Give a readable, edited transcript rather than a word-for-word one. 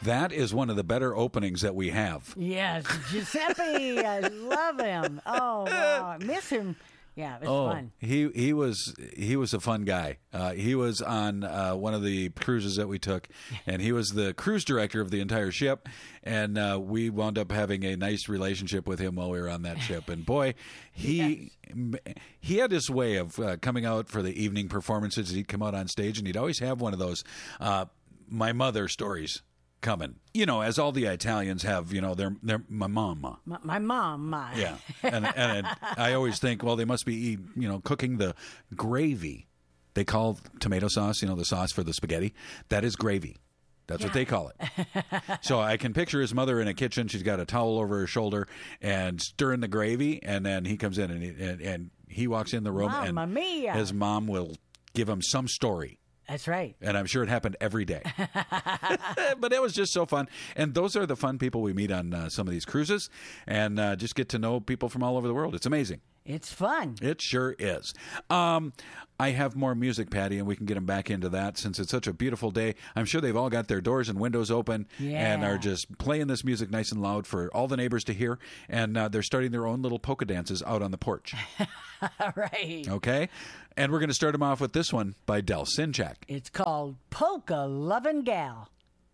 That is one of the better openings that we have. Yes, Giuseppe, I love him. Oh, wow, I miss him. Yeah, it was fun. He was a fun guy. He was on one of the cruises that we took, and he was the cruise director of the entire ship. And we wound up having a nice relationship with him while we were on that ship. And boy, he had this way of coming out for the evening performances. He'd come out on stage, and he'd always have one of those my mother stories coming. You know, as all the Italians have, you know, they're my mama. My mom. Yeah. And I always think, well, they must be, you know, cooking the gravy. They call tomato sauce, you know, the sauce for the spaghetti. That is gravy. That's what they call it. So I can picture his mother in a kitchen. She's got a towel over her shoulder and stirring the gravy. And then he comes in and he walks in the room Mamma mia. His mom will give him some story. That's right. And I'm sure it happened every day. But it was just so fun. And those are the fun people we meet on some of these cruises and just get to know people from all over the world. It's amazing. It's fun. It sure is. I have more music, Patty, and we can get them back into that since it's such a beautiful day. I'm sure they've all got their doors and windows open and are just playing this music nice and loud for all the neighbors to hear. And they're starting their own little polka dances out on the porch. Right. Okay? And we're going to start them off with this one by Del Sinchak. It's called Polka Lovin' Gal.